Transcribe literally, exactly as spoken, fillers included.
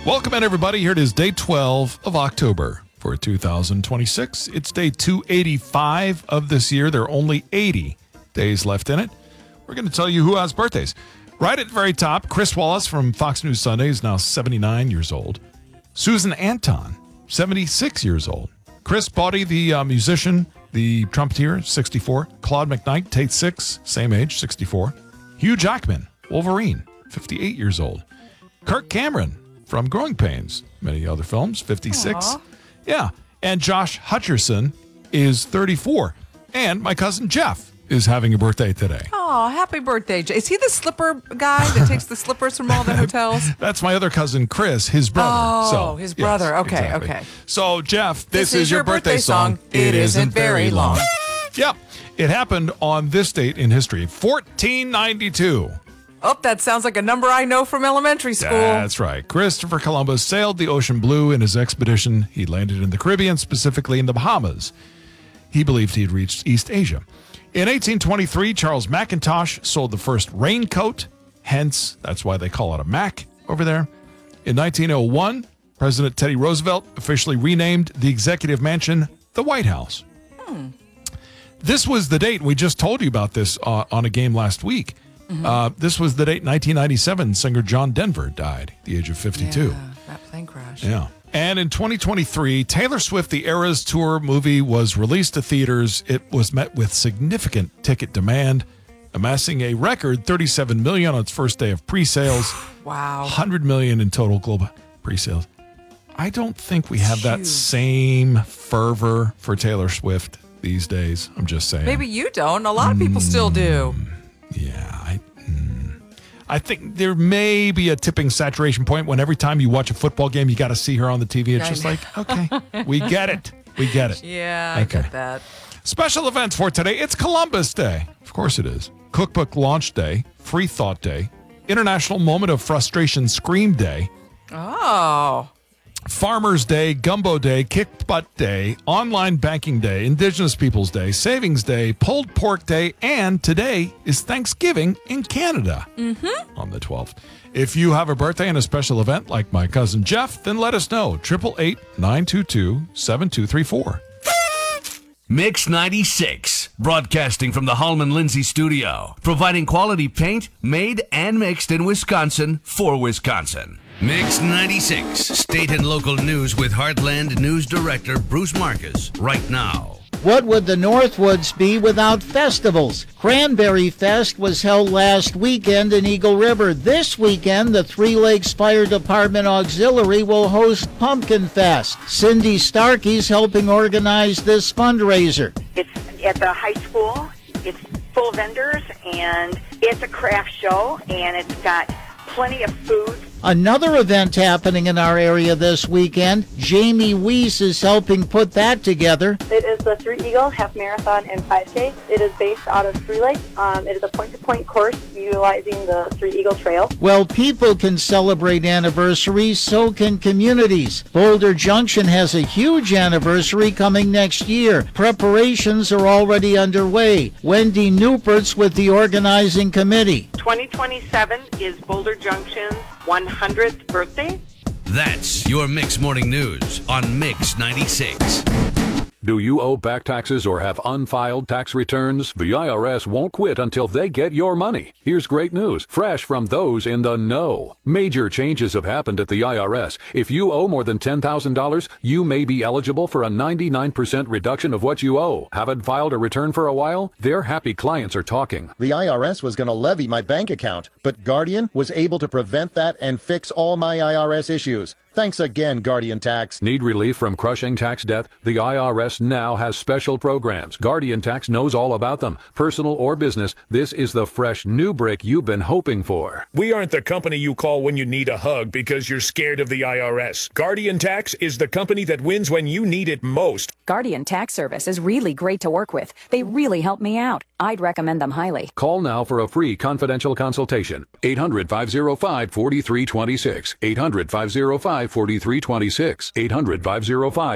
Welcome in, everybody. Here it is, day twelve of October for two thousand twenty-six. It's day two eighty-five of this year. There are only eighty days left in it. We're going to tell you who has birthdays. Right at the very top, Chris Wallace from Fox News Sunday is now seventy-nine years old. Susan Anton, seventy-six years old. Chris Baudy, the uh, musician, the trumpeter, sixty-four. Claude McKnight, Tate Six, same age, sixty-four. Hugh Jackman, Wolverine, fifty-eight years old. Kirk Cameron from Growing Pains, many other films, fifty-six. Aww. Yeah. And Josh Hutcherson is thirty-four. And my cousin Jeff is having a birthday today. Oh, happy birthday. Is he the slipper guy that takes the slippers from all the hotels? That's my other cousin, Chris, his brother. Oh, so, his brother. Yes, okay, exactly. okay. So, Jeff, this, This is, is your your birthday, birthday song. song. It isn't very long. Yep. It happened on this date in history, fourteen ninety-two. Oh, that sounds like a number I know from elementary school. That's right. Christopher Columbus sailed the ocean blue in his expedition. He landed in the Caribbean, specifically in the Bahamas. He believed he had reached East Asia. In eighteen twenty-three, Charles McIntosh sold the first raincoat. Hence, that's why they call it a Mac over there. In nineteen oh one, President Teddy Roosevelt officially renamed the Executive Mansion the White House. Hmm. This was the date. We just told you about this uh, on a game last week. Mm-hmm. Uh, this was the date, nineteen ninety-seven, singer John Denver died at the age of fifty-two. Yeah, that plane crash. Yeah. And in twenty twenty-three, Taylor Swift, The Eras Tour movie was released to theaters. It was met with significant ticket demand, amassing a record thirty-seven million dollars on its first day of pre-sales. Wow. one hundred million dollars in total global pre-sales. I don't think we have that Huge. same fervor for Taylor Swift these days. I'm just saying. Maybe you don't. A lot of people still do. Yeah, I, mm, I think there may be a tipping saturation point when every time you watch a football game, you got to see her on the T V. It's I just know. like, okay, we get it. We get it. Yeah, I Okay. get that. Special events for today. It's Columbus Day. Of course it is. Cookbook Launch Day, Free Thought Day, International Moment of Frustration Scream Day, Oh. Farmers Day, Gumbo Day, Kick Butt Day, Online Banking Day, Indigenous Peoples Day, Savings Day, Pulled Pork Day, and today is Thanksgiving in Canada mm-hmm. on the twelfth. If you have a birthday and a special event like my cousin Jeff, then let us know. eight eight eight, nine two two, seven two three four. Mix ninety-six, broadcasting from the Hallman Lindsay studio, providing quality paint made and mixed in Wisconsin for Wisconsin. Mix ninety-six, state and local news with Heartland News Director Bruce Marcus, right now. What would the Northwoods be without festivals? Cranberry Fest was held last weekend in Eagle River. This weekend, the Three Lakes Fire Department Auxiliary will host Pumpkin Fest. Cindy Starkey's helping organize this fundraiser. It's at the high school. It's full of vendors, and it's a craft show, and it's got plenty of food. Another event happening in our area this weekend, Jamie Weiss is helping put that together. It is the Three Eagle Half Marathon and five K. It is based out of Three Lakes. Um, it is a point-to-point course utilizing the Three Eagle Trail. Well, people can celebrate anniversaries, so can communities. Boulder Junction has a huge anniversary coming next year. Preparations are already underway. Wendy Newpert's with the organizing committee. twenty twenty-seven is Boulder Junction's one hundredth birthday. That's your Mix Morning News on Mix ninety-six. Do you owe back taxes or have unfiled tax returns? The I R S won't quit until they get your money. Here's great news, fresh from those in the know. Major changes have happened at the I R S. If you owe more than ten thousand dollars, you may be eligible for a ninety-nine percent reduction of what you owe. Haven't filed a return for a while? Their happy clients are talking. The I R S was going to levy my bank account, but Guardian was able to prevent that and fix all my I R S issues. Thanks again, Guardian Tax. Need relief from crushing tax debt? The I R S now has special programs. Guardian Tax knows all about them. Personal or business, this is the fresh new break you've been hoping for. We aren't the company you call when you need a hug because you're scared of the I R S. Guardian Tax is the company that wins when you need it most. Guardian Tax Service is really great to work with. They really help me out. I'd recommend them highly. Call now for a free confidential consultation. eight hundred, five oh five, four three two six. eight hundred, five oh five, four three two six. eight hundred, five oh five,